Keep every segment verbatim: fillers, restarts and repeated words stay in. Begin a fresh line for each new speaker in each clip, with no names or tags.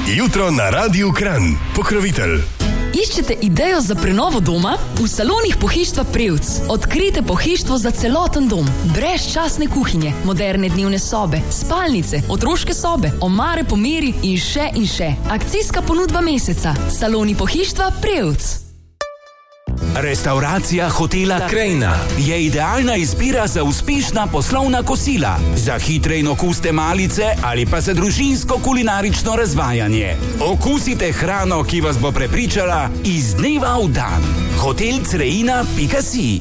Jutro na Radiu Kranj. Pokrovitelj.
Iščete idejo za prenovo doma? V salonih Pohištva Prevc odkrijte pohištvo za celoten dom. Brezčasne kuhinje, moderne dnevne sobe, spalnice, otroške sobe, omare po meri in še in še. Akcijska ponudba meseca. Saloni Pohištva Prevc.
Restauracija hotela Krajina je idealna izbira za uspešna poslovna kosila, za hitre in okuste malice ali pa za družinsko kulinarično razvajanje. Okusite hrano, ki vas bo prepričala iz dneva v dan. hotel crejina pika si.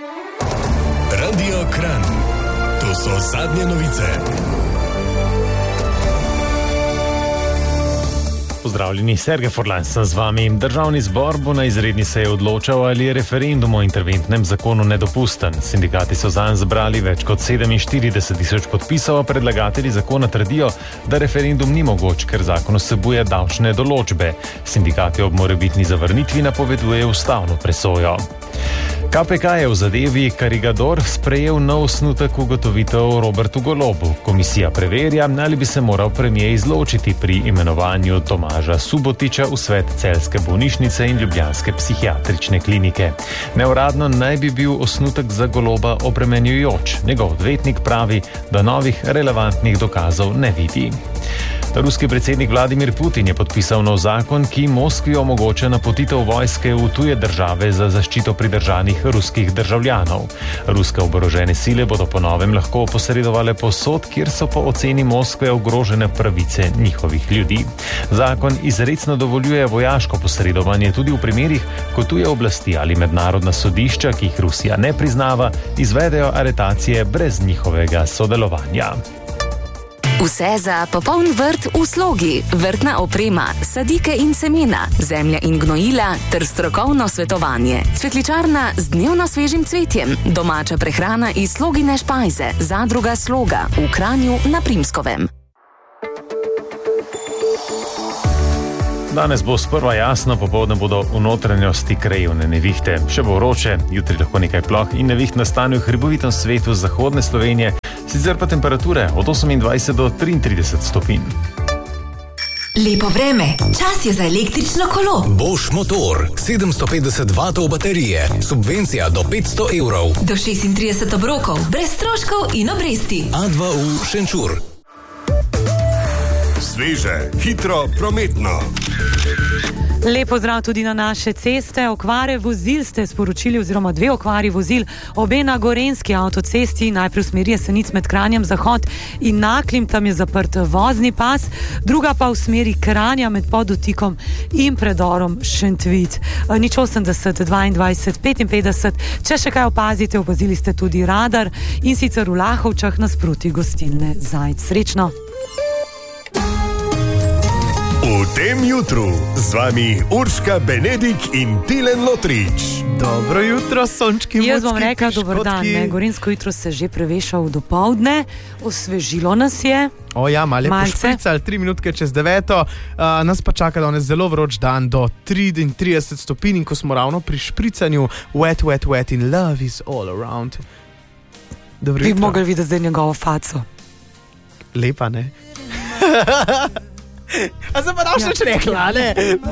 Radio Kranj. To so zadnje novice.
Pozdravljeni, Sergej Forlan sem z vami. Državni zbor bo na izredni seji odločal, ali je referendum o interventnem zakonu nedopusten. Sindikati so zanj zbrali več kot sedeminštirideset tisoč podpisov, a predlagatelji zakona trdijo, da referendum ni mogoč, ker zakon vsebuje davčne določbe. Sindikati ob morebitni zavrnitvi napovedujejo ustavno presojo. K P K je v zadevi Karigador sprejel nov osnutek ugotovitev Robertu Golobu. Komisija preverja, ali bi se moral premier izločiti pri imenovanju Tomaža Subotiča v svet Celjske bolnišnice in ljubljanske psihiatrične klinike. Neuradno naj bi bil osnutek za Goloba obremenjujoč. Njegov odvetnik pravi, da novih relevantnih dokazov ne vidi. Ruski predsednik Vladimir Putin je podpisal nov zakon, ki Moskvi omogoča napotitev vojske v tuje države za zaščito pridržanih ruskih državljanov. Ruske oborožene sile bodo po novem lahko posredovale povsod, kjer so po oceni Moskve ogrožene pravice njihovih ljudi. Zakon izrecno dovoljuje vojaško posredovanje tudi v primerih, ko tuje oblasti ali mednarodna sodišča, ki jih Rusija ne priznava, izvedejo aretacije brez njihovega sodelovanja.
Vse za popoln vrt v slogi, vrtna oprema, sadike in semena, zemlja in gnojila ter strokovno svetovanje. Cvetličarna z dnevno svežim cvetjem, domača prehrana iz Slogine špajze, zadruga Sloga v Kranju na Primskovem.
Danes bo sprva jasno, popoldne bodo v notranjosti krajevne nevihte. Še bo vroče, jutri lahko nekaj ploh in neviht nastane v hribovitem svetu zahodne Slovenije, sicer pa temperature od osemindvajset do triintrideset stopinj.
Lepo vreme, čas je za električno kolo.
Bosch motor, sedemsto petdeset vatov baterije, subvencija do petsto evrov.
Do šestintrideset obrokov, brez stroškov in obresti.
A dva U Šenčur. Sveže, hitro, prometno.
Lepo zdrav tudi na naše ceste. Okvare vozil ste sporočili, oziroma dve okvari vozil, obe na Gorenjski avtocesti, najprej v smeri Jesenic med Kranjem zahod in Naklim, tam je zaprt vozni pas, druga pa v smeri Kranja med Podotikom in predorom Šentvid. Nič osemdeset, dvaindvajset, petinpetdeset, če še kaj opazite, opazili ste tudi radar in sicer v Lahovčah nasproti gostilne Zajc. Srečno!
V tem jutru z vami Urška Benedik in Tilen Lotrič.
Dobro jutro, sončki,
Jaz bom rekla,
piškotki.
dober dan, ne? Gorenjsko jutro se že prevešal do povdne, osvežilo nas je.
O ja, malo je
Malce.
pošpricali, tri minutke čez deveto, uh, nas pa čaka danes zelo vroč dan do triintrideset stopinj in ko smo ravno pri špricanju, wet, wet, wet in love is all around. Dobro
Bi
jutro.
mogli videti zdaj njegovo faco.
Lepa, ne? A sem pa daš ja. Rekla, ne?